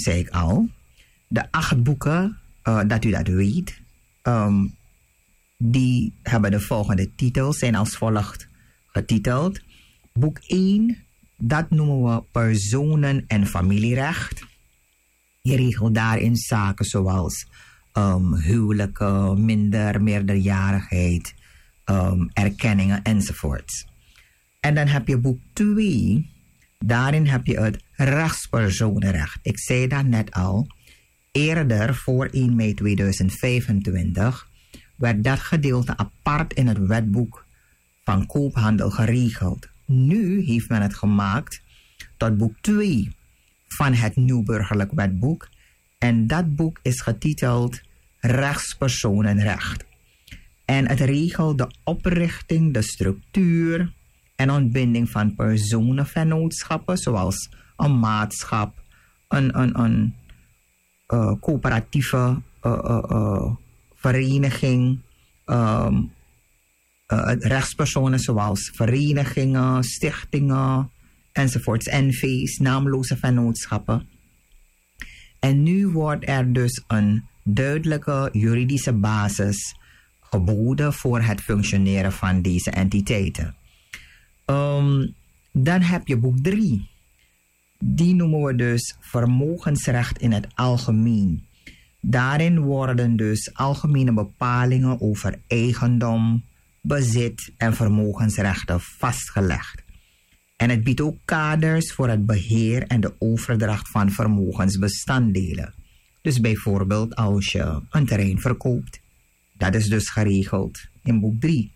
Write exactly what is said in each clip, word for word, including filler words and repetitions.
zei ik al. De acht boeken, uh, dat u dat weet, um, die hebben de volgende titels, zijn als volgt getiteld. Boek één, dat noemen we personen- en familierecht. Je regelt daarin zaken zoals um, huwelijken, minder, meerderjarigheid, um, erkenningen enzovoorts. En dan heb je boek twee, daarin heb je het rechtspersonenrecht. Ik zei dat net al. Eerder, voor één mei tweeduizend vijfentwintig, werd dat gedeelte apart in het wetboek van koophandel geregeld. Nu heeft men het gemaakt tot boek twee van het Nieuw Burgerlijk Wetboek. En dat boek is getiteld Rechtspersonenrecht. En het regelt de oprichting, de structuur en ontbinding van personenvennootschappen, zoals een maatschap, een, een, een uh, coöperatieve uh, uh, uh, vereniging, um, uh, rechtspersonen zoals verenigingen, stichtingen enzovoorts, N V's, naamloze vennootschappen. En nu wordt er dus een duidelijke juridische basis geboden voor het functioneren van deze entiteiten. Um, dan heb je boek drie. Die noemen we dus vermogensrecht in het algemeen. Daarin worden dus algemene bepalingen over eigendom, bezit en vermogensrechten vastgelegd. En het biedt ook kaders voor het beheer en de overdracht van vermogensbestanddelen. Dus bijvoorbeeld als je een terrein verkoopt. Dat is dus geregeld in boek drie.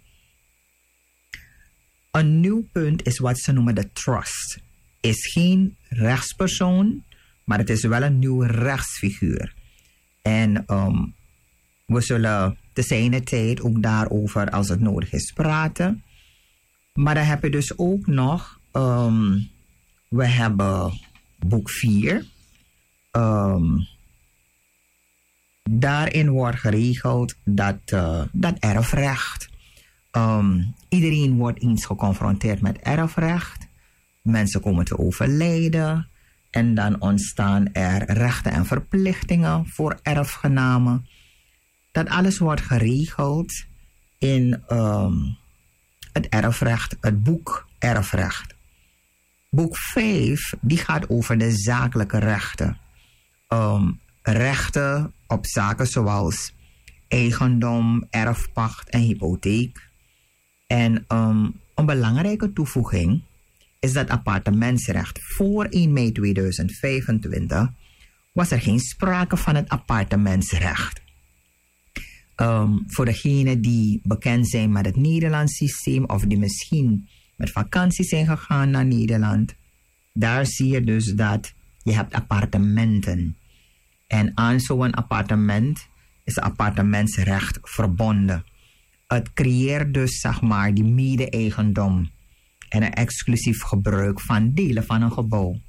Een nieuw punt is wat ze noemen de trust. Is geen rechtspersoon, maar het is wel een nieuwe rechtsfiguur. En um, we zullen te zijner tijd ook daarover, als het nodig is, praten. Maar dan heb je dus ook nog, um, we hebben boek vier. Um, daarin wordt geregeld dat, uh, dat erfrecht. Um, iedereen wordt eens geconfronteerd met erfrecht. Mensen komen te overlijden. En dan ontstaan er rechten en verplichtingen voor erfgenamen. Dat alles wordt geregeld in um, het erfrecht, het boek erfrecht. Boek vijf, die gaat over de zakelijke rechten. Um, rechten op zaken zoals eigendom, erfpacht en hypotheek. En um, een belangrijke toevoeging is dat appartementsrecht. Voor één mei tweeduizend vijfentwintig was er geen sprake van het appartementsrecht. Um, voor degenen die bekend zijn met het Nederlands systeem of die misschien met vakantie zijn gegaan naar Nederland, daar zie je dus dat je hebt appartementen. En aan zo'n appartement is het appartementsrecht verbonden. Het creëert dus, zeg maar, die mede-eigendom en een exclusief gebruik van delen van een gebouw.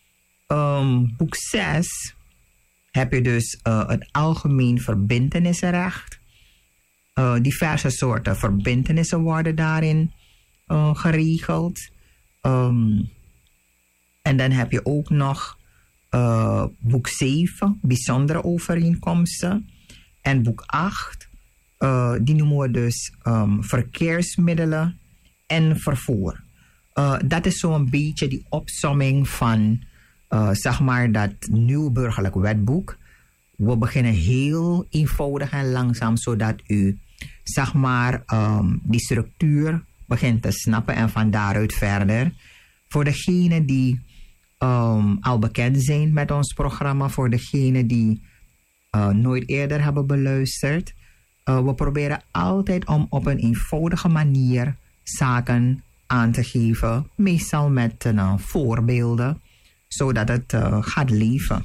Um, boek zes heb je dus uh, het algemeen verbintenissenrecht. Uh, diverse soorten verbintenissen worden daarin uh, geregeld. Um, en dan heb je ook nog uh, boek zeven, bijzondere overeenkomsten. En boek acht, uh, die noemen we dus um, verkeersmiddelen en vervoer. Uh, dat is zo'n beetje die opsomming van, uh, zeg maar, dat nieuw burgerlijk wetboek. We beginnen heel eenvoudig en langzaam, zodat u, zeg maar, um, die structuur begint te snappen en van daaruit verder. Voor degenen die um, al bekend zijn met ons programma, voor degenen die uh, nooit eerder hebben beluisterd. Uh, we proberen altijd om op een eenvoudige manier zaken aan te geven, meestal met uh, voorbeelden, zodat het uh, gaat leven.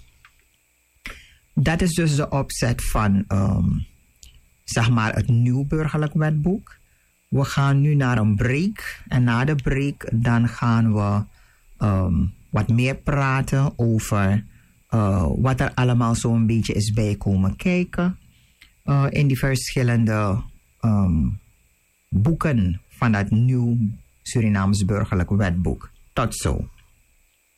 Dat is dus de opzet van, um, zeg maar, het nieuw burgerlijk wetboek. We gaan nu naar een break en na de break dan gaan we um, wat meer praten over uh, wat er allemaal zo'n beetje is bijkomen kijken uh, in die verschillende um, boeken van dat nieuw Surinaams burgerlijk wetboek. Tot zo.